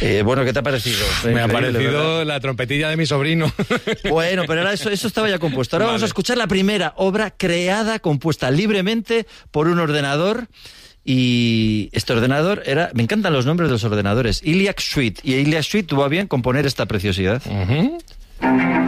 Bueno, ¿qué te ha parecido? Me ha parecido ¿verdad? la trompetilla de mi sobrino. Bueno, pero ahora eso estaba ya compuesto. Ahora vamos a escuchar la primera obra creada, compuesta libremente por un ordenador. Y este ordenador era... Me encantan los nombres de los ordenadores. Iliac Suite. Y Iliac Suite tuvo a bien componer esta preciosidad.